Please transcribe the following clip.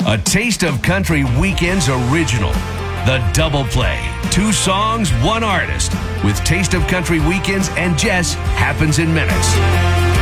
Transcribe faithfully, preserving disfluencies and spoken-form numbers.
A Taste of Country Weekends original. The Double Play. Two songs, one artist. With Taste of Country Weekends and Jess happens in minutes.